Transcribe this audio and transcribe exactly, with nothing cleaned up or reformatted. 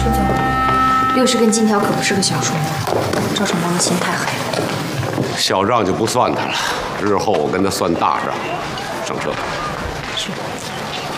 师傅，六十根金条可不是个小数目，赵成光的心太黑了。 小账就不算他了，日后我跟他算大账。上车。 是。